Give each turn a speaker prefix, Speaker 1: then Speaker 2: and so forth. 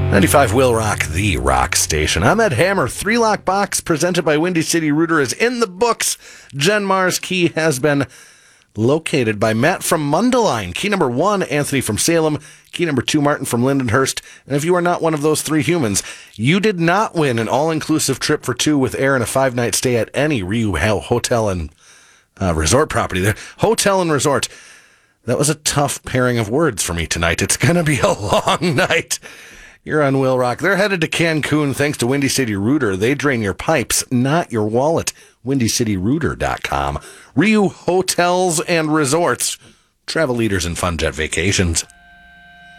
Speaker 1: 95 Will Rock, the rock station. I'm Ed Hammer. 3-Lock Box presented by Windy City Rooter is in the books. Jen Mar's key has been located by Matt from Mundelein. Key number 1, Anthony from Salem. Key number 2, Martin from Lindenhurst. And if you are not one of those 3 humans, you did not win an all-inclusive trip for 2 with air and a 5-night stay at any Ryu Hotel and resort property there. Hotel and resort. That was a tough pairing of words for me tonight. It's going to be a long night. You're on Will Rock. They're headed to Cancun thanks to Windy City Rooter. They drain your pipes, not your wallet. WindyCityRooter.com. Ryu Hotels and Resorts. Travel leaders in fun jet vacations.